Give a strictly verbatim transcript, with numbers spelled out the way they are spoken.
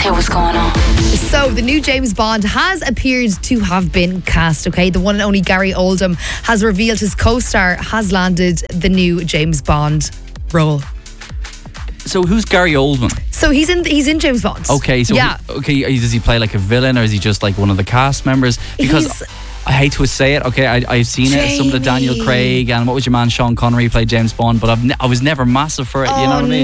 hear what's going on. So the new James Bond has appeared to have been cast, okay? The one and only Gary Oldham has revealed his co-star has landed the new James Bond role. So who's Gary Oldman? So he's in he's in James Bond. Okay, so yeah. he, okay, does he play like a villain or is he just like one of the cast members? Because He's- I hate to say it, okay, I, I've seen it, some of the Daniel Jamie. Craig and what was your man Sean Connery played James Bond, but I've ne- I was never massive for it, you know Oh, what I mean?